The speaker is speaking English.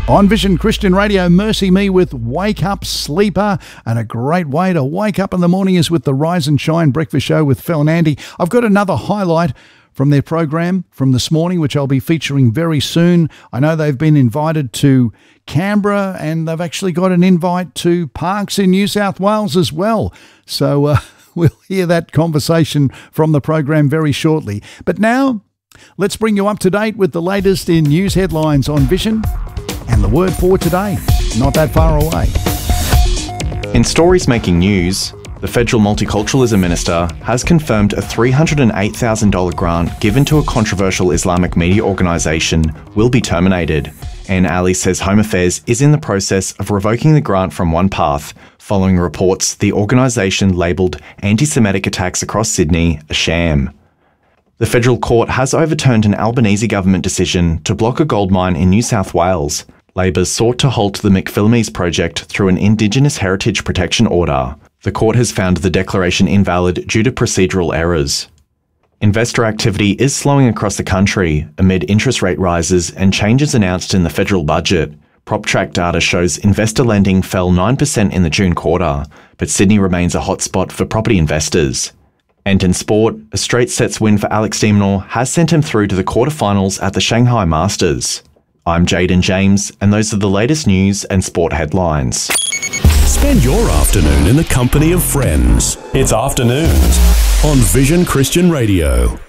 On Vision Christian Radio, Mercy Me with Wake Up Sleeper. And a great way to wake up in the morning is with the Rise and Shine Breakfast Show with Phil and Andy. I've got another highlight from their program from this morning, which I'll be featuring very soon. I know they've been invited to Canberra and they've actually got an invite to parks in New South Wales as well. So we'll hear that conversation from the program very shortly. But now, let's bring you up to date with the latest in news headlines on Vision. And the word for today, not that far away. In stories making news, the Federal Multiculturalism Minister has confirmed a $308,000 grant given to a controversial Islamic media organisation will be terminated. Anne Ali says Home Affairs is in the process of revoking the grant from OnePath following reports the organisation labelled anti-Semitic attacks across Sydney a sham. The federal court has overturned an Albanese government decision to block a gold mine in New South Wales. Labor sought to halt the McPhillamys project through an Indigenous Heritage Protection Order. The court has found the declaration invalid due to procedural errors. Investor activity is slowing across the country amid interest rate rises and changes announced in the federal budget. PropTrack data shows investor lending fell 9% in the June quarter, but Sydney remains a hotspot for property investors. And in sport, a straight sets win for Alex de Minaur has sent him through to the quarterfinals at the Shanghai Masters. I'm Jaden James, and those are the latest news and sport headlines. Spend your afternoon in the company of friends. It's Afternoons on Vision Christian Radio.